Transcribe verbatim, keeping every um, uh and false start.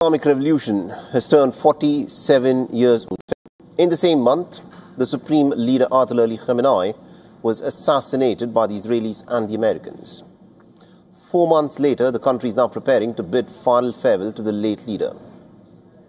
Islamic Revolution has turned forty-seven years old. In the same month, the Supreme Leader Ayatollah Ali Khamenei was assassinated by the Israelis and the Americans. Four months later, the country is now preparing to bid final farewell to the late leader.